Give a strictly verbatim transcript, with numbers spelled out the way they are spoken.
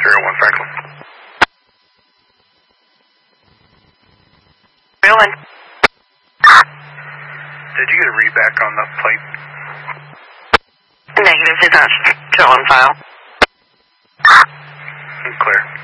zero one Franklin. zero one. Did you get a readback on the plate? Negative, it's not still on file. Clear.